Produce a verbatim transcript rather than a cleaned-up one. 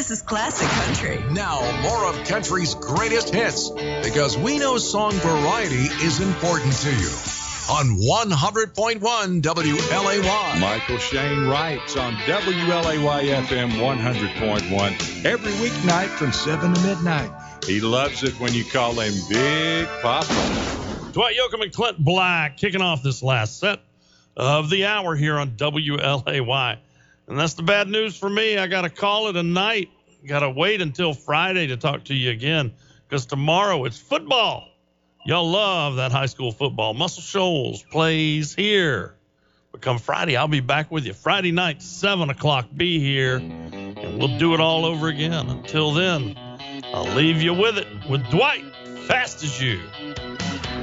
This is classic country. Now, more of country's greatest hits, because we know song variety is important to you. On one hundred point one W L A Y. Michael Shane writes on W L A Y F M one hundred point one every weeknight from seven to midnight. He loves it when you call him Big Papa. Dwight Yoakam and Clint Black kicking off this last set of the hour here on W L A Y. And that's the bad news for me. I got to call it a night. Got to wait until Friday to talk to you again, because tomorrow it's football. Y'all love that high school football. Muscle Shoals plays here. But come Friday, I'll be back with you. Friday night, seven o'clock, be here, and we'll do it all over again. Until then, I'll leave you with it with Dwight, Fast as You.